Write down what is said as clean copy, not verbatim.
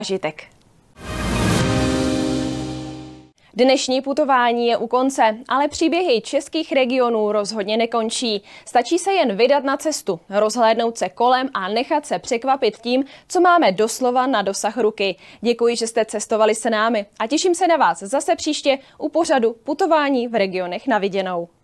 zážitek. Dnešní putování je u konce, ale příběhy českých regionů rozhodně nekončí. Stačí se jen vydat na cestu, rozhlédnout se kolem a nechat se překvapit tím, co máme doslova na dosah ruky. Děkuji, že jste cestovali se námi a těším se na vás zase příště u pořadu Putování v regionech na viděnou.